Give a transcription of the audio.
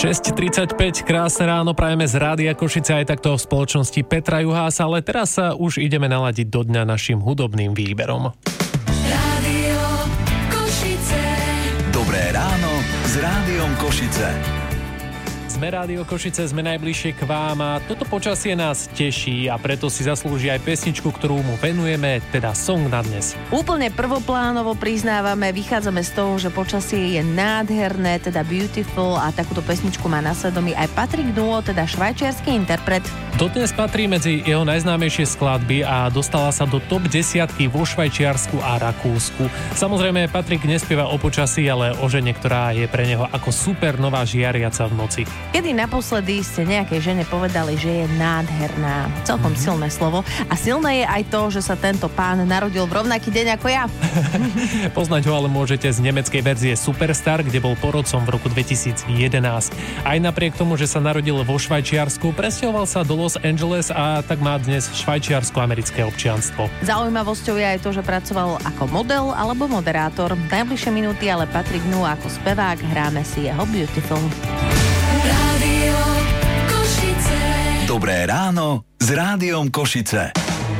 6:35, krásne ráno, prajeme z Rádia Košice aj takto v spoločnosti Petra Juhása, ale teraz sa už ideme naladiť do dňa našim hudobným výberom. Rádio Košice. Dobré ráno s Rádiom Košice. Sme Rádio Košice, sme najbližšie k vám a toto počasie nás teší a preto si zaslúži aj pesničku, ktorú mu venujeme, teda song na dnes. Úplne prvoplánovo priznávame, vychádzame z toho, že počasie je nádherné, teda beautiful, a takúto pesničku má na svedomí aj Patrick Nuo, teda švajčiarsky interpret. Dodnes patrí medzi jeho najznámejšie skladby a dostala sa do top 10 vo Švajčiarsku a Rakúsku. Samozrejme, Patrik nespieva o počasí, ale o žene, ktorá je pre neho ako supernová žiariaca v noci. Kedy naposledy ste nejakej žene povedali, že je nádherná? Celkom silné slovo. A silné je aj to, že sa tento pán narodil v rovnaký deň ako ja. Poznať ho ale môžete z nemeckej verzie Superstar, kde bol porodcom v roku 2011. Aj napriek tomu, že sa narodil vo Švajčiarsku, presťahoval sa do Los Angeles a tak má dnes švajčiarsko-americké občianstvo. Zaujímavosťou je aj to, že pracoval ako model alebo moderátor. Najbližšie minúty ale Patrick Nuo ako spevák, hráme si jeho Beautiful. Rádio Košice. Dobré ráno s Rádiom Košice.